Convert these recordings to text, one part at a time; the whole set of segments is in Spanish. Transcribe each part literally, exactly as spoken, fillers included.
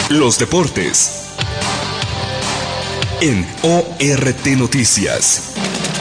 Los deportes en O R T Noticias.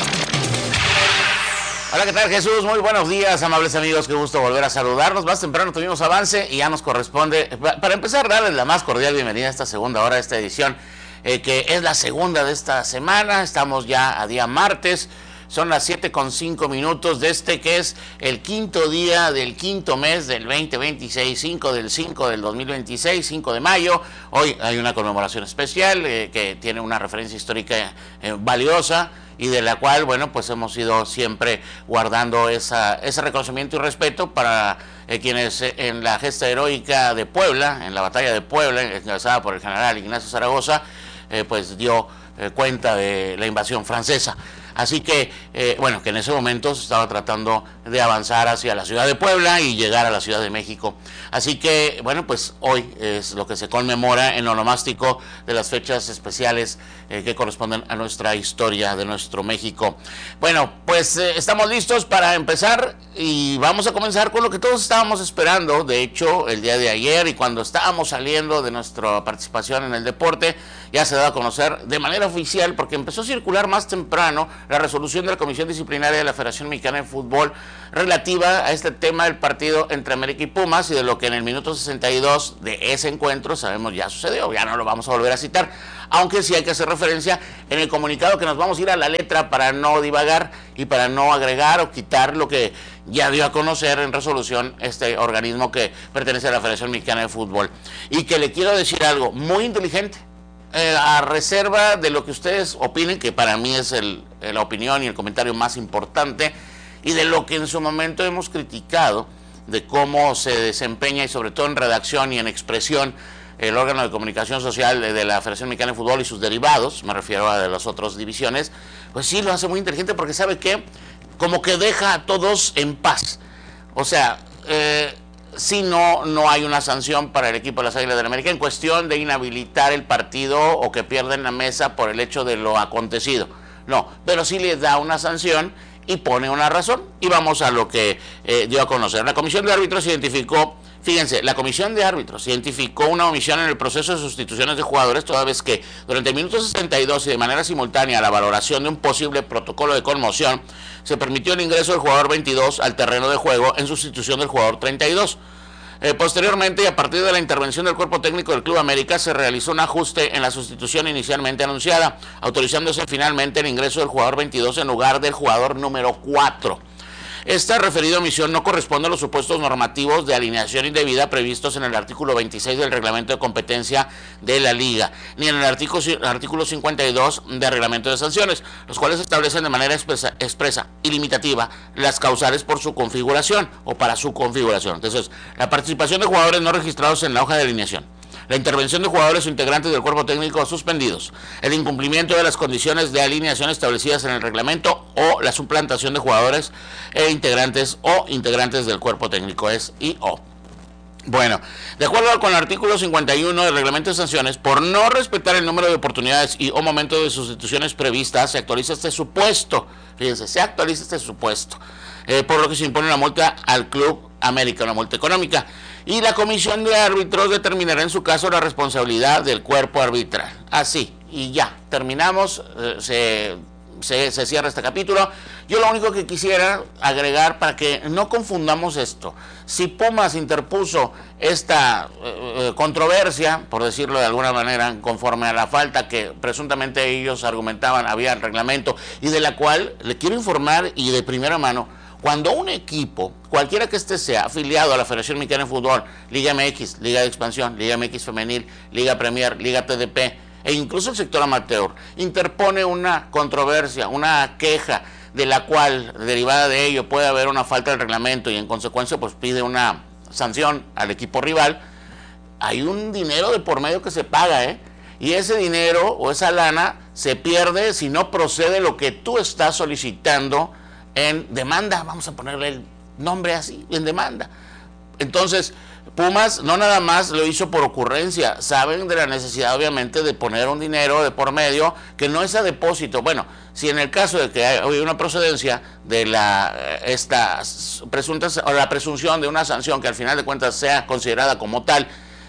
Hola, ¿qué tal, Jesús? Muy buenos días, amables amigos, qué gusto volver a saludarnos. Más temprano tuvimos avance y ya nos corresponde, para empezar, darles la más cordial bienvenida a esta segunda hora de esta edición, eh, que es la segunda de esta semana. Estamos ya a día martes, son las siete con cinco minutos de este que es el quinto día del quinto mes del veinte veintiséis, cinco del cinco del dos mil veintiséis, cinco de mayo. Hoy hay una conmemoración especial eh, que tiene una referencia histórica eh, valiosa, y de la cual, bueno, pues hemos ido siempre guardando esa, ese reconocimiento y respeto para eh, quienes eh, en la gesta heroica de Puebla, en la batalla de Puebla, encabezada por el general Ignacio Zaragoza, eh, pues dio eh, cuenta de la invasión francesa. Así que, eh, bueno, que en ese momento se estaba tratando de avanzar hacia la ciudad de Puebla y llegar a la Ciudad de México. Así que, bueno, pues hoy es lo que se conmemora en lo onomástico de las fechas especiales eh, que corresponden a nuestra historia de nuestro México. Bueno, pues eh, estamos listos para empezar y vamos a comenzar con lo que todos estábamos esperando. De hecho, el día de ayer y cuando estábamos saliendo de nuestra participación en el deporte, ya se daba a conocer de manera oficial, porque empezó a circular más temprano, la resolución de la Comisión Disciplinaria de la Federación Mexicana de Fútbol relativa a este tema del partido entre América y Pumas, y de lo que en el minuto sesenta y dos de ese encuentro sabemos ya sucedió, ya no lo vamos a volver a citar, aunque sí hay que hacer referencia en el comunicado que nos vamos a ir a la letra para no divagar y para no agregar o quitar lo que ya dio a conocer en resolución este organismo que pertenece a la Federación Mexicana de Fútbol. Y que le quiero decir algo muy inteligente, Eh, a reserva de lo que ustedes opinen, que para mí es el, la opinión y el comentario más importante, y de lo que en su momento hemos criticado, de cómo se desempeña, y sobre todo en redacción y en expresión, el órgano de comunicación social de, de la Federación Mexicana de Fútbol y sus derivados, me refiero a de las otras divisiones. Pues sí, lo hace muy inteligente, porque sabe que como que deja a todos en paz. O sea, eh, si no, no hay una sanción para el equipo de las Águilas del América en cuestión de inhabilitar el partido o que pierden la mesa por el hecho de lo acontecido. No, pero sí les da una sanción y pone una razón. Y vamos a lo que eh, dio a conocer. La Comisión de Árbitros identificó, fíjense, la Comisión de Árbitros identificó una omisión en el proceso de sustituciones de jugadores, toda vez que durante el minuto sesenta y dos y de manera simultánea a la valoración de un posible protocolo de conmoción, se permitió el ingreso del jugador veintidós al terreno de juego en sustitución del jugador treinta y dos. Eh, posteriormente, y a partir de la intervención del cuerpo técnico del Club América, se realizó un ajuste en la sustitución inicialmente anunciada, autorizándose finalmente el ingreso del jugador veintidós en lugar del jugador número cuatro. Esta referida omisión no corresponde a los supuestos normativos de alineación indebida previstos en el artículo veintiséis del reglamento de competencia de la Liga, ni en el artículo, artículo cincuenta y dos del reglamento de sanciones, los cuales establecen de manera expresa, expresa y limitativa las causales por su configuración o para su configuración. Entonces, la participación de jugadores no registrados en la hoja de alineación, la intervención de jugadores o integrantes del cuerpo técnico suspendidos, el incumplimiento de las condiciones de alineación establecidas en el reglamento o la suplantación de jugadores e integrantes o integrantes del cuerpo técnico es y o. Bueno, de acuerdo con el artículo cincuenta y uno del reglamento de sanciones, por no respetar el número de oportunidades y o momentos de sustituciones previstas, se actualiza este supuesto, fíjense, se actualiza este supuesto, eh, por lo que se impone una multa al Club América, una multa económica, y la Comisión de Árbitros determinará en su caso la responsabilidad del cuerpo arbitral. Así, y ya, terminamos, eh, se, se, se cierra este capítulo. Yo lo único que quisiera agregar para que no confundamos esto: si Pumas interpuso esta eh, controversia, por decirlo de alguna manera, conforme a la falta que presuntamente ellos argumentaban había en el reglamento, y de la cual le quiero informar y de primera mano, cuando un equipo, cualquiera que este sea, afiliado a la Federación Mexicana de Fútbol, Liga M X, Liga de Expansión, Liga M X Femenil, Liga Premier, Liga T D P, e incluso el sector amateur, interpone una controversia, una queja, de la cual, derivada de ello, puede haber una falta del reglamento y en consecuencia pues pide una sanción al equipo rival, hay un dinero de por medio que se paga, ¿eh? Y ese dinero o esa lana se pierde si no procede lo que tú estás solicitando en demanda, vamos a ponerle el nombre así, en demanda. Entonces, Pumas no nada más lo hizo por ocurrencia, saben de la necesidad obviamente de poner un dinero de por medio que no es a depósito. Bueno, si en el caso de que haya una procedencia de la esta presunta o la presunción de una sanción que al final de cuentas sea considerada como tal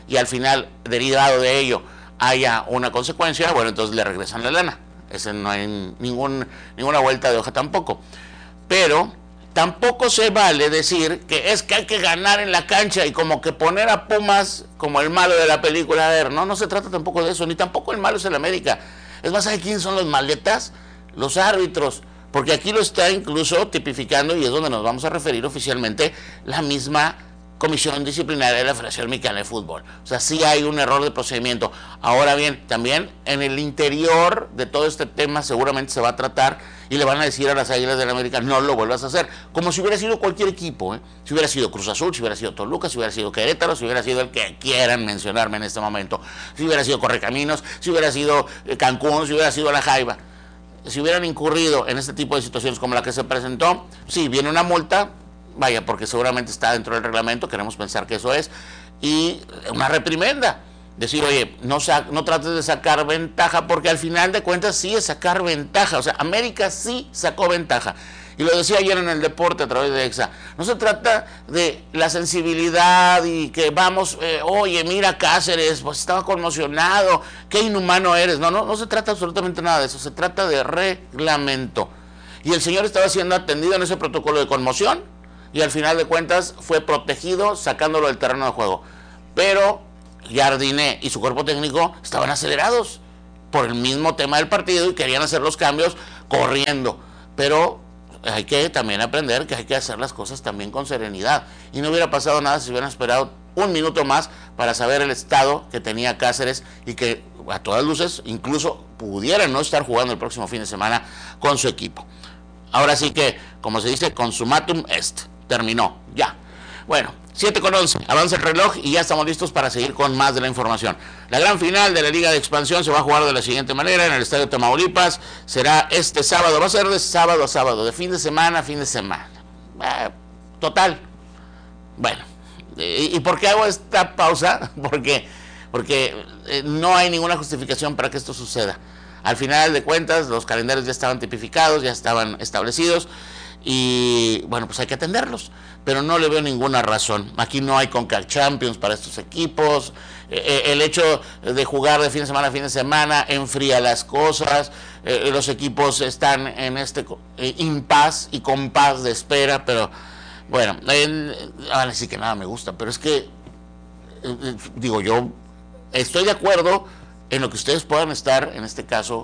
y al final, derivado de ello, haya una consecuencia, bueno, entonces le regresan la lana. Ese no hay ningún, ninguna vuelta de hoja tampoco. Pero tampoco se vale decir que es que hay que ganar en la cancha y como que poner a Pumas como el malo de la película. A ver, no, no se trata tampoco de eso, ni tampoco el malo es el América. Es más, ¿sabe quiénes son los maletas? Los árbitros. Porque aquí lo está incluso tipificando, y es donde nos vamos a referir oficialmente, la misma Comisión Disciplinaria de la Federación Mexicana de Fútbol. O sea, sí hay un error de procedimiento. Ahora bien, también en el interior de todo este tema seguramente se va a tratar y le van a decir a las Águilas del América, no lo vuelvas a hacer, como si hubiera sido cualquier equipo, ¿eh? Si hubiera sido Cruz Azul, si hubiera sido Toluca, si hubiera sido Querétaro, si hubiera sido el que quieran mencionarme en este momento, si hubiera sido Correcaminos, si hubiera sido Cancún, si hubiera sido La Jaiba. Si hubieran incurrido en este tipo de situaciones como la que se presentó, sí, viene una multa, vaya, porque seguramente está dentro del reglamento, queremos pensar que eso es, y una reprimenda. Decir, oye, no, no trates de sacar ventaja, porque al final de cuentas sí es sacar ventaja. O sea, América sí sacó ventaja. Y lo decía ayer en el deporte a través de EXA. No se trata de la sensibilidad y que vamos, eh, oye, mira Cáceres, pues estaba conmocionado, qué inhumano eres. No, no, no se trata absolutamente nada de eso, se trata de reglamento. Y el señor estaba siendo atendido en ese protocolo de conmoción y al final de cuentas fue protegido sacándolo del terreno de juego. Pero Jardiné y su cuerpo técnico estaban acelerados por el mismo tema del partido y querían hacer los cambios corriendo. Pero hay que también aprender que hay que hacer las cosas también con serenidad. Y no hubiera pasado nada si hubieran esperado un minuto más para saber el estado que tenía Cáceres y que a todas luces incluso pudiera no estar jugando el próximo fin de semana con su equipo. Ahora sí que, como se dice, consumatum est. Terminó, ya. Bueno, siete con once, avanza el reloj y ya estamos listos para seguir con más de la información. La gran final de la Liga de Expansión se va a jugar de la siguiente manera en el Estadio Tamaulipas. Será este sábado, va a ser de sábado a sábado, de fin de semana a fin de semana. Eh, total. Bueno, ¿y, y por qué hago esta pausa? Porque, porque eh, no hay ninguna justificación para que esto suceda. Al final de cuentas, los calendarios ya estaban tipificados, ya estaban establecidos. Y bueno, pues hay que atenderlos, pero no le veo ninguna razón. Aquí no hay Conca Champions para estos equipos. Eh, el hecho de jugar de fin de semana a fin de semana enfría las cosas. Eh, los equipos están en este eh, impas y compás de espera, pero bueno, eh, ahora sí que nada me gusta, pero es que eh, digo, yo estoy de acuerdo en lo que ustedes puedan estar, en este caso,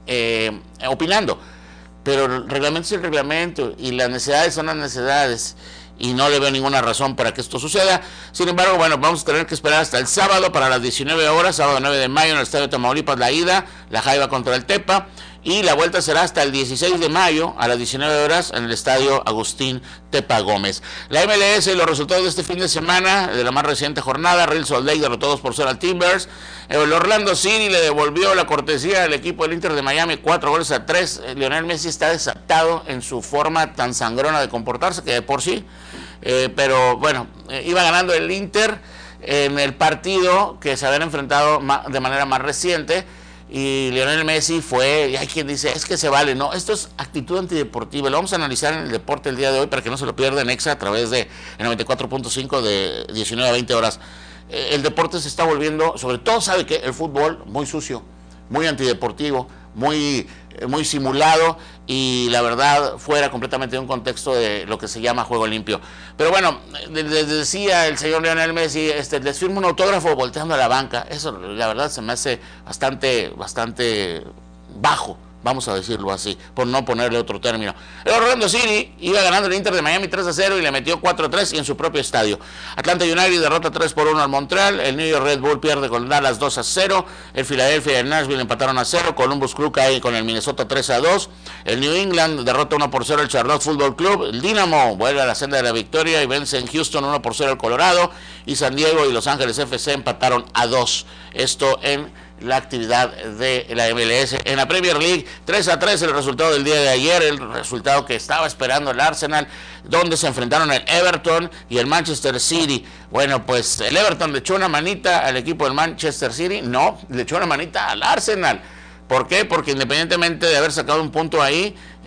eh, opinando. Pero el reglamento es el reglamento y las necesidades son las necesidades y no le veo ninguna razón para que esto suceda. Sin embargo, bueno, vamos a tener que esperar hasta el sábado para las diecinueve horas, sábado nueve de mayo en el Estadio Tamaulipas, la ida, la Jaiba contra el Tepa, y la vuelta será hasta el dieciséis de mayo a las diecinueve horas en el Estadio Agustín Tepa Gómez. La M L S, los resultados de este fin de semana, de la más reciente jornada: Real Salt Lake derrotó dos por cero al Timbers. El Orlando City le devolvió la cortesía al equipo del Inter de Miami, cuatro goles a tres. Lionel Messi está desatado en su forma tan sangrona de comportarse, que de por sí, eh, pero bueno, eh, iba ganando el Inter en el partido que se habían enfrentado de manera más reciente. Y Lionel Messi fue, y hay quien dice, es que se vale, no, esto es actitud antideportiva, lo vamos a analizar en el deporte el día de hoy para que no se lo pierda en EXA a través de el noventa y cuatro punto cinco de diecinueve a veinte horas. Eh, el deporte se está volviendo, sobre todo sabe que el fútbol, muy sucio, muy antideportivo, muy, eh, muy simulado y la verdad fuera completamente de un contexto de lo que se llama juego limpio. Pero bueno, les decía el señor Lionel Messi, este, les firmo un autógrafo volteando a la banca. Eso la verdad se me hace bastante, bastante bajo, vamos a decirlo así, por no ponerle otro término. El Orlando City iba ganando el Inter de Miami tres a cero y le metió cuatro a tres y en su propio estadio. Atlanta United derrota tres por uno al Montreal. El New York Red Bull pierde con Dallas dos a cero. El Philadelphia y el Nashville empataron a cero. Columbus Crew cae con el Minnesota tres a dos. El New England derrota uno por cero al Charlotte Football Club. El Dynamo vuelve a la senda de la victoria y vence en Houston uno por cero al Colorado. Y San Diego y Los Ángeles F C empataron a dos. Esto en la actividad de la M L S. En la Premier League, tres a tres el resultado del día de ayer, el resultado que estaba esperando el Arsenal, donde se enfrentaron el Everton y el Manchester City. Bueno, pues el Everton le echó una manita al equipo del Manchester City, no, le echó una manita al Arsenal. ¿Por qué? Porque independientemente de haber sacado un punto ahí,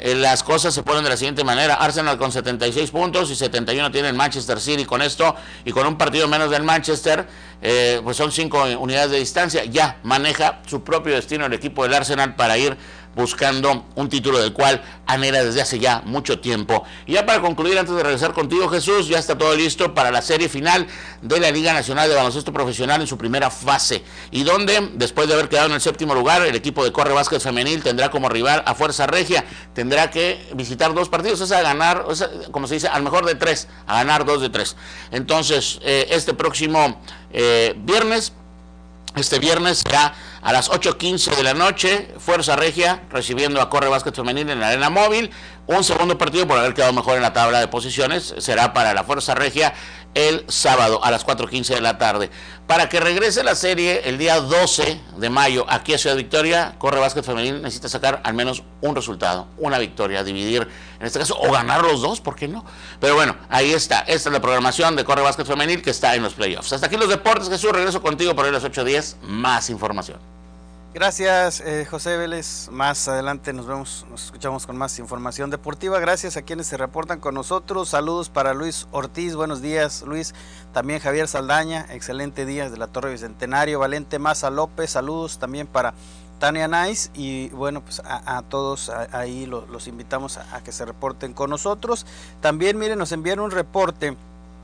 eh, las cosas se ponen de la siguiente manera: Arsenal con setenta y seis puntos y setenta y uno tiene el Manchester City. Con esto y con un partido menos del Manchester, eh, pues son cinco unidades de distancia. Ya maneja su propio destino el equipo del Arsenal para ir buscando un título del cual anhela desde hace ya mucho tiempo. Y ya para concluir, antes de regresar contigo, Jesús, ya está todo listo para la serie final de la Liga Nacional de Baloncesto Profesional en su primera fase, y donde, después de haber quedado en el séptimo lugar, el equipo de Corre Básquet Femenil tendrá como rival a Fuerza Regia. Tendrá que visitar dos partidos, es a ganar, es a, como se dice, al mejor de tres, a ganar dos de tres. Entonces, eh, este próximo eh, viernes, Este viernes será a las ocho quince de la noche, Fuerza Regia recibiendo a Corre Básquet Femenil en la Arena Móvil. Un segundo partido, por haber quedado mejor en la tabla de posiciones, será para la Fuerza Regia el sábado a las cuatro quince de la tarde. Para que regrese la serie el día doce de mayo aquí a Ciudad Victoria, Corre Básquet Femenil necesita sacar al menos un resultado, una victoria, dividir en este caso, o ganar los dos, ¿por qué no? Pero bueno, ahí está, esta es la programación de Corre Básquet Femenil que está en los playoffs. Hasta aquí los deportes, Jesús, regreso contigo por ahí a las ocho diez, más información. Gracias, eh, José Vélez. Más adelante nos vemos, nos escuchamos con más información deportiva. Gracias a quienes se reportan con nosotros. Saludos para Luis Ortiz, buenos días, Luis. También Javier Saldaña, excelente día desde la Torre Bicentenario. Valente Maza López, saludos también para Tania Nice. Y bueno, pues a, a todos a, ahí lo, los invitamos a, a que se reporten con nosotros. También, miren, nos envían un reporte.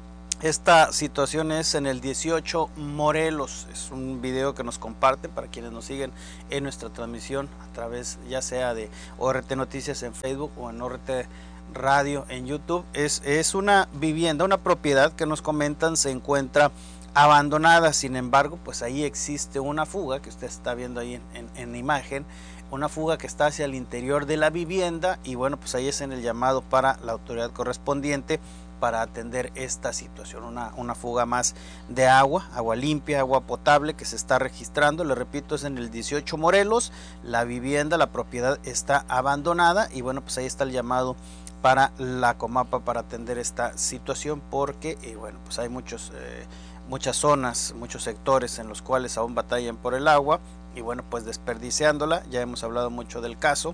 Esta situación es en el dieciocho Morelos, es un video que nos comparten para quienes nos siguen en nuestra transmisión a través ya sea de O R T Noticias en Facebook o en O R T Radio en YouTube. Es, es una vivienda, una propiedad que nos comentan se encuentra abandonada, sin embargo pues ahí existe una fuga que usted está viendo ahí en, en, en imagen, una fuga que está hacia el interior de la vivienda y bueno pues ahí es en el llamado para la autoridad correspondiente para atender esta situación, una, una fuga más de agua, agua limpia, agua potable que se está registrando. Le repito, es en el dieciocho Morelos, la vivienda, la propiedad está abandonada y bueno pues ahí está el llamado para la Comapa para atender esta situación porque eh, bueno pues hay muchos eh, muchas zonas, muchos sectores en los cuales aún batallan por el agua y bueno pues desperdiciándola. Ya hemos hablado mucho del caso,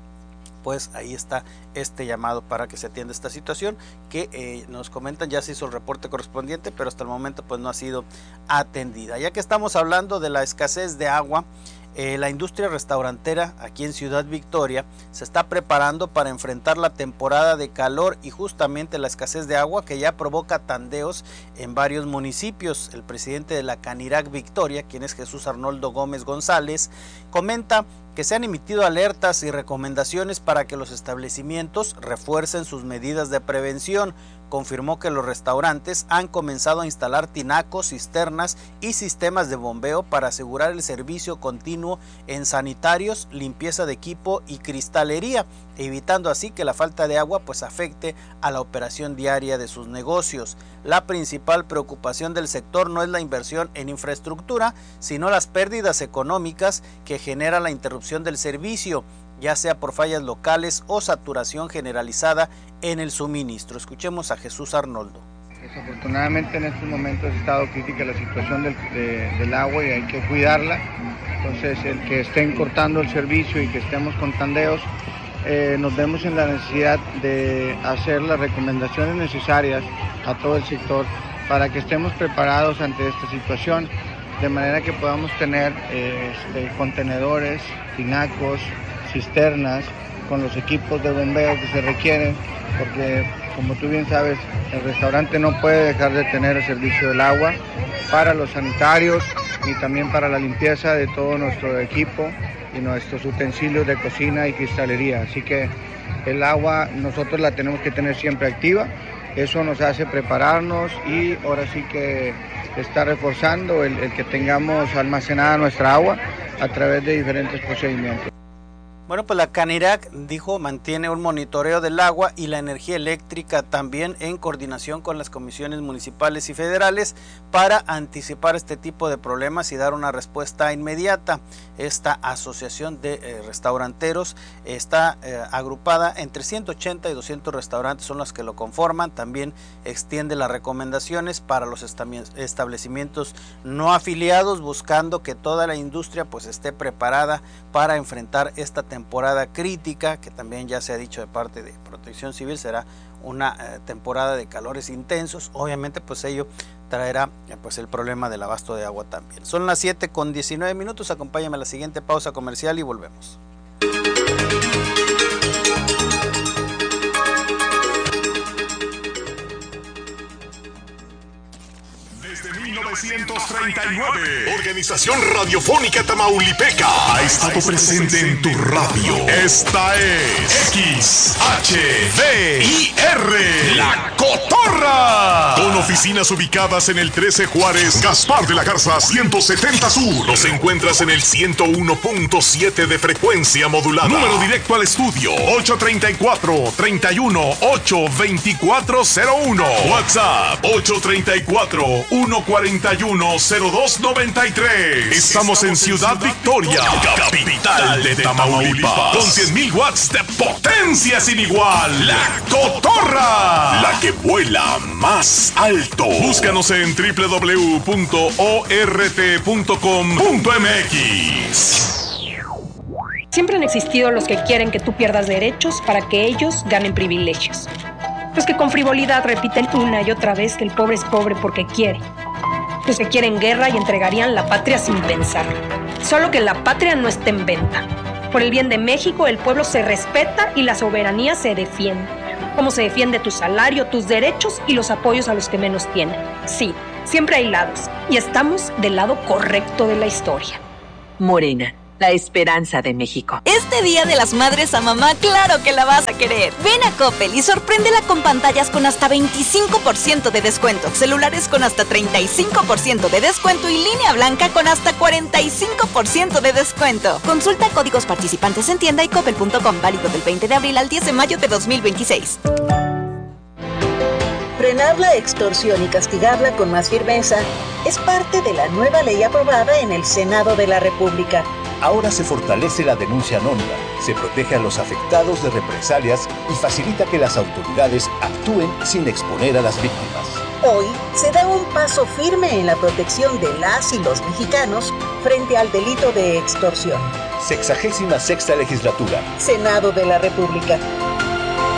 pues ahí está este llamado para que se atienda esta situación que eh, nos comentan ya se hizo el reporte correspondiente, pero hasta el momento pues no ha sido atendida. Ya que estamos hablando de la escasez de agua, eh, la industria restaurantera aquí en Ciudad Victoria se está preparando para enfrentar la temporada de calor y justamente la escasez de agua que ya provoca tandeos en varios municipios. El presidente de la Canirac Victoria, quien es Jesús Arnoldo Gómez González, comenta que se han emitido alertas y recomendaciones para que los establecimientos refuercen sus medidas de prevención. Confirmó que los restaurantes han comenzado a instalar tinacos, cisternas y sistemas de bombeo para asegurar el servicio continuo en sanitarios, limpieza de equipo y cristalería, evitando así que la falta de agua pues afecte a la operación diaria de sus negocios. La principal preocupación del sector no es la inversión en infraestructura, sino las pérdidas económicas que genera la interrupción del servicio, ya sea por fallas locales o saturación generalizada en el suministro. Escuchemos a Jesús Arnoldo. Desafortunadamente en estos momentos ha estado crítica la situación del, de, del agua y hay que cuidarla. Entonces el que estén cortando el servicio y que estemos con tandeos, eh, nos vemos en la necesidad de hacer las recomendaciones necesarias a todo el sector para que estemos preparados ante esta situación, de manera que podamos tener eh, este, contenedores, tinacos, cisternas, con los equipos de bombeo que se requieren, porque como tú bien sabes, el restaurante no puede dejar de tener el servicio del agua para los sanitarios y también para la limpieza de todo nuestro equipo y nuestros utensilios de cocina y cristalería. Así que el agua nosotros la tenemos que tener siempre activa, eso nos hace prepararnos y ahora sí que está reforzando el, el que tengamos almacenada nuestra agua a través de diferentes procedimientos. Bueno, pues la Canirac, dijo, mantiene un monitoreo del agua y la energía eléctrica también en coordinación con las comisiones municipales y federales para anticipar este tipo de problemas y dar una respuesta inmediata. Esta asociación de eh, restauranteros está eh, agrupada entre ciento ochenta y doscientos restaurantes, son los que lo conforman. También extiende las recomendaciones para los establecimientos no afiliados, buscando que toda la industria pues esté preparada para enfrentar esta temporada temporada crítica, que también ya se ha dicho de parte de Protección Civil, será una eh, temporada de calores intensos. Obviamente pues ello traerá eh, pues el problema del abasto de agua también. Son las siete con diecinueve minutos, acompáñame a la siguiente pausa comercial y volvemos. mil novecientos treinta y nueve, Organización Radiofónica Tamaulipeca ha estado presente en tu radio. Esta es X H V I R, La Cotorra. Con oficinas ubicadas en el trece Juárez, Gaspar de la Garza ciento setenta Sur. Nos encuentras en el ciento uno punto siete de frecuencia modulada. Número directo al estudio ocho treinta y cuatro, treinta y uno, ocho veinticuatro cero uno. WhatsApp ocho treinta y cuatro, uno cuarenta y uno, cero dos noventa y tres. Estamos en Ciudad Victoria, capital de Tamaulipas, con cien mil watts de potencia sin igual. La Cotorra, la que vuela más alto. Búscanos en doble u doble u doble u punto o r t punto com punto m x. Siempre han existido los que quieren que tú pierdas derechos para que ellos ganen privilegios. Los que con frivolidad repiten una y otra vez que el pobre es pobre porque quiere. Los que quieren guerra y entregarían la patria sin pensar. Solo que la patria no está en venta. Por el bien de México, el pueblo se respeta y la soberanía se defiende. Como se defiende tu salario, tus derechos y los apoyos a los que menos tienen. Sí, siempre hay lados. Y estamos del lado correcto de la historia. Morena, la esperanza de México. Este Día de las Madres a mamá, claro que la vas a querer. Ven a Coppel y sorpréndela con pantallas con hasta veinticinco por ciento de descuento, celulares con hasta treinta y cinco por ciento de descuento y línea blanca con hasta cuarenta y cinco por ciento de descuento. Consulta códigos participantes en tienda y coppel punto com, válido del veinte de abril al diez de mayo de dos mil veintiséis. Frenar la extorsión y castigarla con más firmeza es parte de la nueva ley aprobada en el Senado de la República. Ahora se fortalece la denuncia anónima, se protege a los afectados de represalias y facilita que las autoridades actúen sin exponer a las víctimas. Hoy se da un paso firme en la protección de las y los mexicanos frente al delito de extorsión. Sexagésima sexta legislatura. Senado de la República.